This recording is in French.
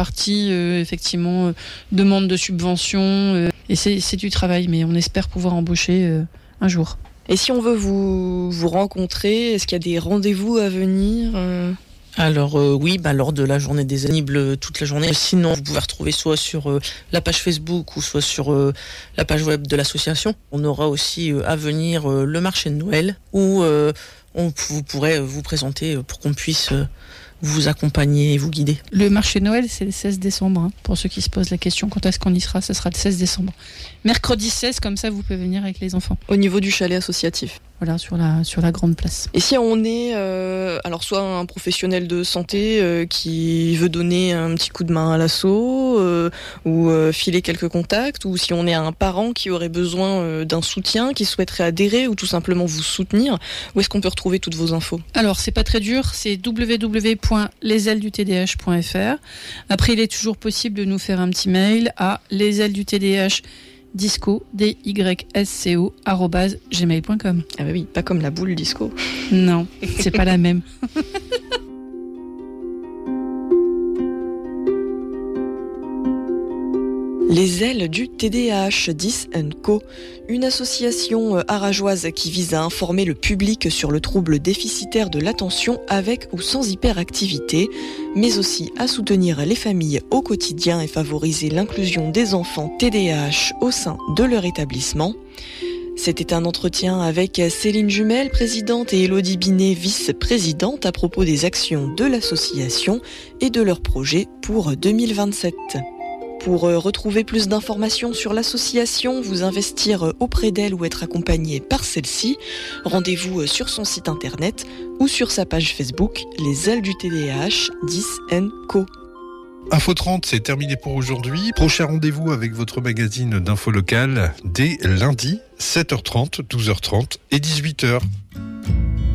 partie, effectivement, demande de subvention. Et c'est du travail, mais on espère pouvoir embaucher un jour. Et si on veut vous rencontrer, est-ce qu'il y a des rendez-vous à venir Alors oui, lors de la journée des disponible toute la journée. Sinon, vous pouvez retrouver soit sur la page Facebook ou soit sur la page web de l'association. On aura aussi à venir le marché de Noël où vous pourrez vous présenter pour qu'on puisse vous accompagner et vous guider. Le marché de Noël, c'est le 16 décembre. Pour ceux qui se posent la question, quand est-ce qu'on y sera, ce sera le 16 décembre. Mercredi 16, comme ça, vous pouvez venir avec les enfants. Au niveau du chalet associatif. Voilà, sur la grande place. Et si on est, alors soit un professionnel de santé qui veut donner un petit coup de main à l'asso ou filer quelques contacts, ou si on est un parent qui aurait besoin d'un soutien, qui souhaiterait adhérer ou tout simplement vous soutenir, où est-ce qu'on peut retrouver toutes vos infos ? Alors, c'est pas très dur, c'est www.lesailesdutdh.fr. Après, il est toujours possible de nous faire un petit mail à lesailesdutdh disco, dysco, @gmail.com. Ah bah oui, pas comme la boule disco. Non, c'est pas la même. Les ailes du TDAH, Dis & Co, une association arageoise qui vise à informer le public sur le trouble déficitaire de l'attention avec ou sans hyperactivité, mais aussi à soutenir les familles au quotidien et favoriser l'inclusion des enfants TDAH au sein de leur établissement. C'était un entretien avec Céline Jumel, présidente, et Élodie Binet, vice-présidente, à propos des actions de l'association et de leurs projets pour 2027. Pour retrouver plus d'informations sur l'association, vous investir auprès d'elle ou être accompagné par celle-ci, rendez-vous sur son site internet ou sur sa page Facebook, Les Ailes du TDAH, Dis & Co. Info 30, c'est terminé pour aujourd'hui. Prochain rendez-vous avec votre magazine d'info locale dès lundi, 7h30, 12h30 et 18h.